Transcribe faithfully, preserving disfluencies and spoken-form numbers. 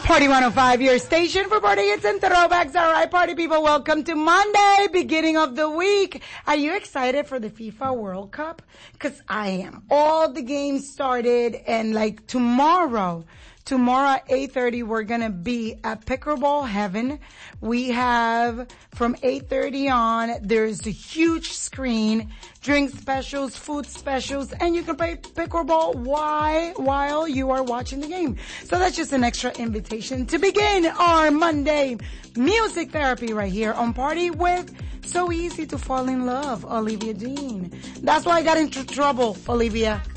Party one oh five, your station for party hits and throwbacks. All right, party people, welcome to Monday, beginning of the week. Are you excited for the FIFA World Cup? Because I am. All the games started, and like tomorrow, tomorrow at eight thirty, we're going to be at Pickleball Heaven. We have from eight thirty on, there's a huge screen, drink specials, food specials, and you can play pickleball while, while you are watching the game. So that's just an extra invitation to begin our Monday music therapy right here on Party with So Easy to Fall in Love, Olivia Dean. That's why I got into trouble, Olivia.